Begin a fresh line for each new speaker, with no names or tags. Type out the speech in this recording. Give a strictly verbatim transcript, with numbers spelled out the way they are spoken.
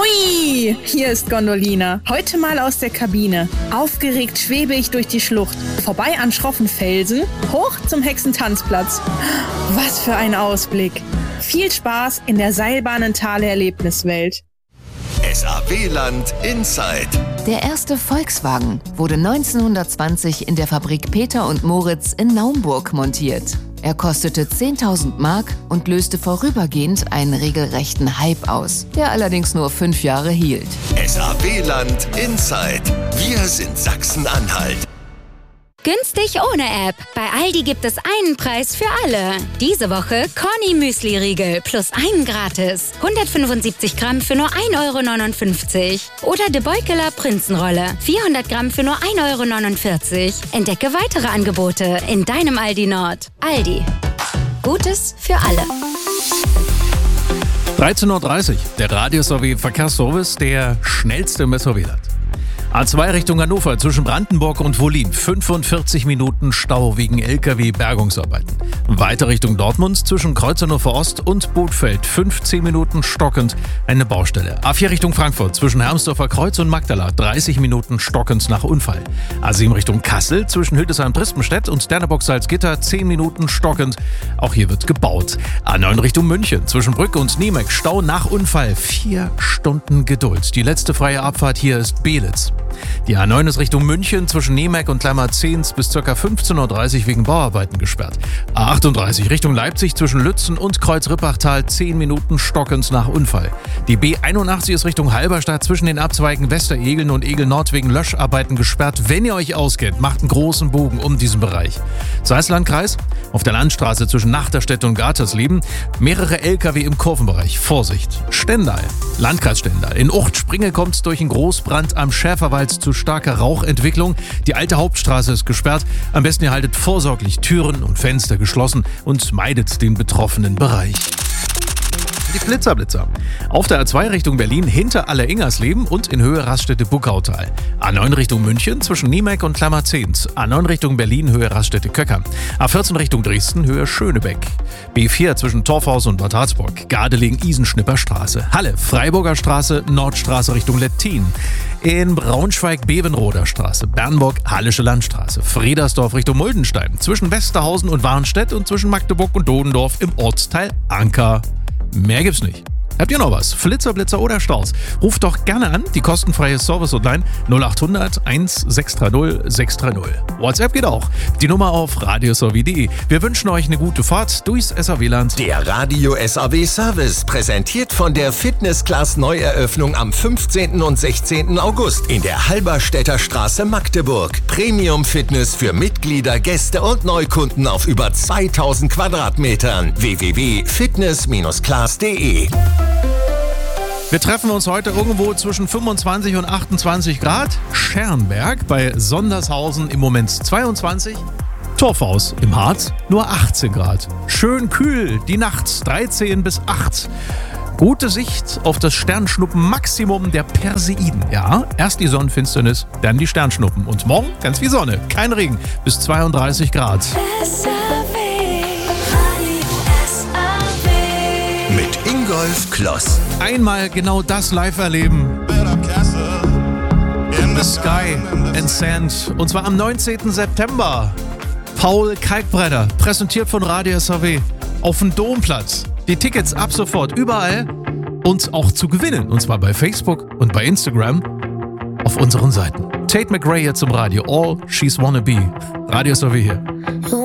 Hui, hier ist Gondolina. Heute mal aus der Kabine. Aufgeregt schwebe ich durch die Schlucht. Vorbei an schroffen Felsen, hoch zum Hexentanzplatz. Was für ein Ausblick. Viel Spaß in der Seilbahnentale-Erlebniswelt.
S A W-Land Inside.
Der erste Volkswagen wurde neunzehnhundertzwanzig in der Fabrik Peter und Moritz in Naumburg montiert. Er kostete zehntausend Mark und löste vorübergehend einen regelrechten Hype aus, der allerdings nur fünf Jahre hielt.
S A W-Land Inside. Wir sind Sachsen-Anhalt.
Günstig ohne App. Bei Aldi gibt es einen Preis für alle. Diese Woche Corny Müsli-Riegel plus einen gratis. hundertfünfundsiebzig Gramm für nur ein Euro neunundfünfzig. Oder De Beukeler Prinzenrolle. vierhundert Gramm für nur ein Euro neunundvierzig. Entdecke weitere Angebote in deinem Aldi Nord. Aldi. Gutes für alle.
dreizehn Uhr dreißig. Der Radio-S A W Verkehrsservice, der schnellste im S A W-Land. A zwei Richtung Hannover zwischen Brandenburg und Wollin. fünfundvierzig Minuten Stau wegen L K W-Bergungsarbeiten. Weiter Richtung Dortmund zwischen Kreuz Hannover Ost und Bothfeld. fünfzehn Minuten stockend eine Baustelle. A vier Richtung Frankfurt zwischen Hermsdorfer Kreuz und Magdala. dreißig Minuten stockend nach Unfall. A sieben Richtung Kassel zwischen Hildesheim-Pristenstedt und Sterneburg-Salzgitter. zehn Minuten stockend. Auch hier wird gebaut. A neun Richtung München zwischen Brück und Niemek. Stau nach Unfall. Vier Stunden Geduld. Die letzte freie Abfahrt hier ist Belitz. Die A neun ist Richtung München zwischen Niemek und Klammerzehns bis ca. fünfzehn Uhr dreißig wegen Bauarbeiten gesperrt. A achtunddreißig Richtung Leipzig zwischen Lützen und Kreuz-Rippachtal. zehn Minuten stockend nach Unfall. Die B einundachtzig ist Richtung Halberstadt zwischen den Abzweigen Westeregeln und Egel Nord wegen Löscharbeiten gesperrt. Wenn ihr euch auskennt, macht einen großen Bogen um diesen Bereich. Salzlandkreis auf der Landstraße zwischen Nachterstedt und Gatersleben. Mehrere L K W im Kurvenbereich. Vorsicht. Stendal, Landkreis Stendal. In Ucht-Springe kommt es durch einen Großbrand am Schäferwald zu starker Rauchentwicklung. Die alte Hauptstraße ist gesperrt. Am besten ihr haltet vorsorglich Türen und Fenster geschlossen und meidet den betroffenen Bereich. Die Blitzerblitzer. Auf der A zwei Richtung Berlin hinter Aller-Ingersleben und in Höhe Raststätte-Buckautal. A neun Richtung München zwischen Niemek und Klammerzehns. A neun Richtung Berlin Höhe Raststätte-Köcker. A vierzehn Richtung Dresden Höhe Schönebeck. B vier zwischen Torfhaus und Bad Harzburg. Gardelegen-Isenschnipper Straße. Halle, Freiburger Straße, Nordstraße Richtung Lettin. In Braunschweig Bevenroder Straße. Bernburg Hallische Landstraße. Friedersdorf Richtung Muldenstein. Zwischen Westerhausen und Warnstedt und zwischen Magdeburg und Dodendorf im Ortsteil Anker. Mehr gibt's nicht. Habt ihr noch was? Flitzer, Blitzer oder Staus? Ruft doch gerne an, die kostenfreie Service-Hotline null achthundert eins sechs drei null sechs drei null. WhatsApp geht auch. Die Nummer auf radios a w punkt d e. Wir wünschen euch eine gute Fahrt durchs S A W-Land.
Der Radio-S A W-Service, präsentiert von der Fitness-Class-Neueröffnung am fünfzehnten und sechzehnten August in der Halberstädter Straße Magdeburg. Premium-Fitness für Mitglieder, Gäste und Neukunden auf über zweitausend Quadratmetern. w w w punkt fitness class punkt d e.
Wir treffen uns heute irgendwo zwischen fünfundzwanzig und achtundzwanzig Grad. Schermberg bei Sondershausen im Moment zweiundzwanzig. Torfhaus im Harz nur achtzehn Grad. Schön kühl die Nacht dreizehn bis acht. Gute Sicht auf das Sternschnuppen-Maximum der Perseiden. Ja, erst die Sonnenfinsternis, dann die Sternschnuppen. Und morgen ganz viel Sonne, kein Regen, bis zweiunddreißig Grad.
Mit Ingolf Kloss.
Einmal genau das live erleben. The Sky and Sand. Und zwar am neunzehnten September. Paul Kalkbrenner, präsentiert von Radio S A W. Auf dem Domplatz. Die Tickets ab sofort überall und auch zu gewinnen. Und zwar bei Facebook und bei Instagram auf unseren Seiten. Tate McRae jetzt im Radio. All She's Wanna Be. Radio S A W hier.